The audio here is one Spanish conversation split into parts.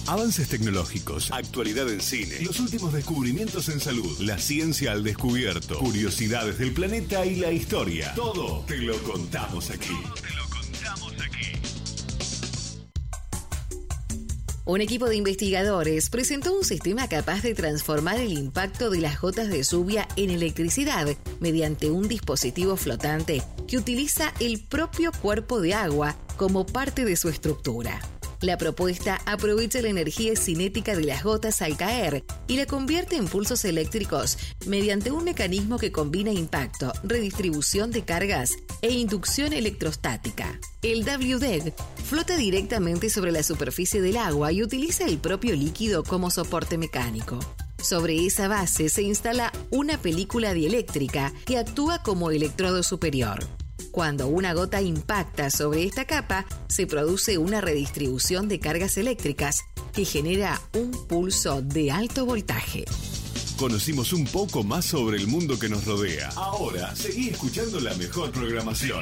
Avances tecnológicos, actualidad en cine, los últimos descubrimientos en salud, la ciencia al descubierto, curiosidades del planeta y la historia. Todo te lo contamos aquí. Un equipo de investigadores presentó un sistema capaz de transformar el impacto de las gotas de lluvia en electricidad mediante un dispositivo flotante que utiliza el propio cuerpo de agua como parte de su estructura. La propuesta aprovecha la energía cinética de las gotas al caer y la convierte en pulsos eléctricos mediante un mecanismo que combina impacto, redistribución de cargas e inducción electrostática. El WDEG flota directamente sobre la superficie del agua y utiliza el propio líquido como soporte mecánico. Sobre esa base se instala una película dieléctrica que actúa como electrodo superior. Cuando una gota impacta sobre esta capa, se produce una redistribución de cargas eléctricas que genera un pulso de alto voltaje. Conocimos un poco más sobre el mundo que nos rodea. Ahora, seguí escuchando la mejor programación.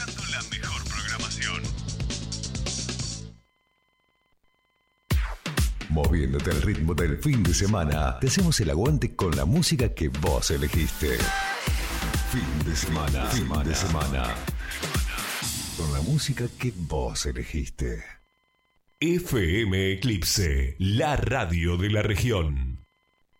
Moviéndote al ritmo del fin de semana, te hacemos el aguante con la música que vos elegiste. Fin de semana. Con la música que vos elegiste. FM Eclipse, la radio de la región.